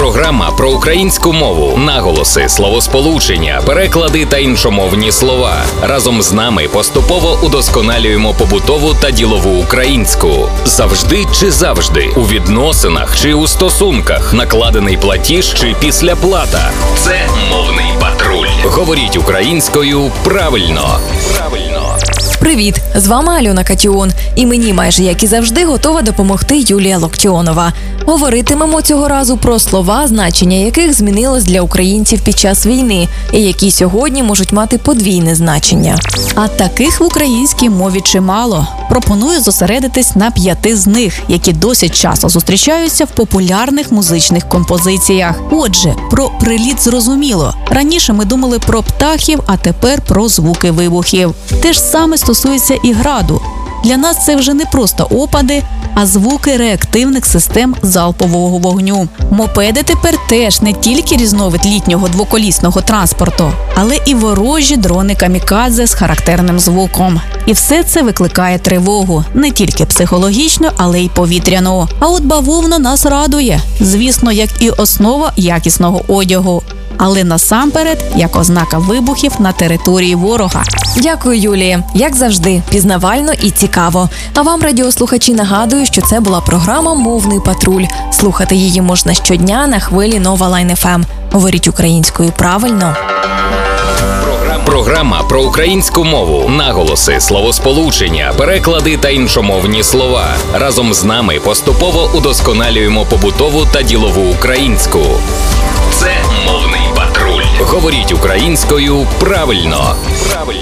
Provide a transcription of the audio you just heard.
Програма про українську мову, наголоси, словосполучення, переклади та іншомовні слова. Разом з нами поступово удосконалюємо побутову та ділову українську. Завжди чи завжди, у відносинах чи у стосунках, накладений платіж чи післяплата. Це мовний патруль. Говоріть українською правильно. Привіт! З вами Альона Катіон. І мені майже як і завжди готова допомогти Юлія Локтіонова. Говоритимемо цього разу про слова, значення яких змінилось для українців під час війни і які сьогодні можуть мати подвійне значення. А таких в українській мові чимало. Пропоную зосередитись на 5 з них, які досить часто зустрічаються в популярних музичних композиціях. Отже, про приліт зрозуміло. Раніше ми думали про птахів, а тепер про звуки вибухів. Те ж саме стосується і граду. Для нас це вже не просто опади, а звуки реактивних систем залпового вогню. Мопеди тепер теж не тільки різновид літнього двоколісного транспорту, але і ворожі дрони-камікадзе з характерним звуком. І все це викликає тривогу, не тільки психологічну, але й повітряну. А от бавовна нас радує, звісно, як і основа якісного одягу. Але насамперед, як ознака вибухів на території ворога. Дякую, Юлія. Як завжди, пізнавально і цікаво. А вам, радіослухачі, нагадую, що це була програма «Мовний патруль». Слухати її можна щодня на хвилі Нова Лайн ФМ. Говоріть українською правильно. Програма про українську мову, наголоси, словосполучення, переклади та іншомовні слова. Разом з нами поступово удосконалюємо побутову та ділову українську. Це мовний патруль. Говоріть українською правильно.